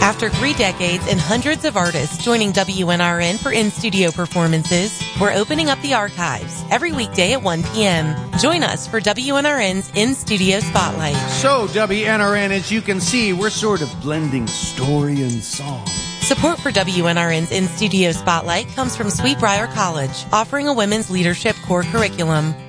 After 3 decades and hundreds of artists joining WNRN for in-studio performances, we're opening up the archives every weekday at 1 p.m. Join us for WNRN's In-Studio Spotlight. So, WNRN, as you can see, we're sort of blending story and song. Support for WNRN's In-Studio Spotlight comes from Sweetbriar College, offering a women's leadership core curriculum.